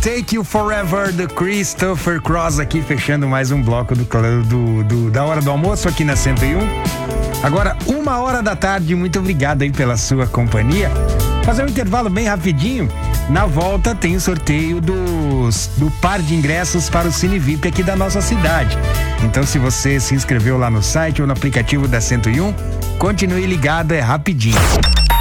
Take You Forever, do Christopher Cross, aqui fechando mais um bloco da Hora do Almoço aqui na 101. Agora, 1h da tarde, muito obrigado aí pela sua companhia. Fazer um intervalo bem rapidinho. Na volta tem o sorteio do par de ingressos para o Cine VIP aqui da nossa cidade. Então, se você se inscreveu lá no site ou no aplicativo da 101, continue ligado, é rapidinho.